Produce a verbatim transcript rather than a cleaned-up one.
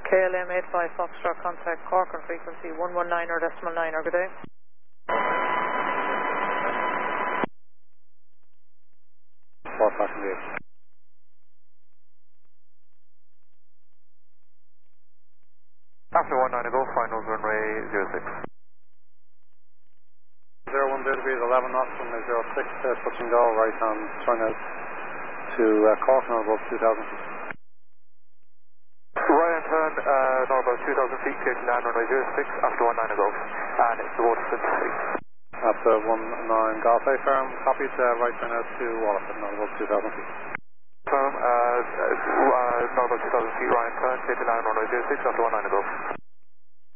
K L M eight five Foxtrot, contact Cork on frequency one one nine or decimal nine, or good day. four passenger. After one nine ago, final runway zero six. zero one zero degrees, eleven knots, runway zero six, uh, touch and go, right hand, turn out to uh, Cork, now above two thousand feet. Right hand turn, uh, now about two thousand feet, clear to land runway zero six, after one nine ago, and it's the Waterford three. After one nine Golf A firm, copied, uh, right turn out to Waterford, now above two thousand feet. Firm, uh, uh, now about two thousand feet, right hand turn, clear to land runway zero six, after one nine ago.